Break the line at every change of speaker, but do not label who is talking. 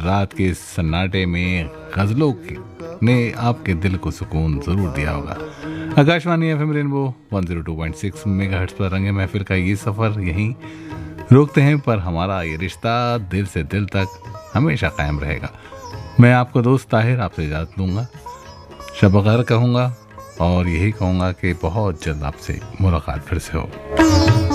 रात के इस सन्नाटे में गजलों ने आपके दिल को सुकून जरूर दिया होगा। आकाशवाणी एफएम रेनबो 102.6 मेगाहर्ट्ज पर रंगे महफिल का ये सफर यहीं रोकते हैं, पर हमारा ये रिश्ता दिल से दिल तक हमेशा कायम रहेगा। मैं आपका दोस्त ताहिर आपसे इजाजत लूंगा, शब खैर कहूँगा और यही कहूँगा कि बहुत जल्द आपसे मुलाकात फिर से हो।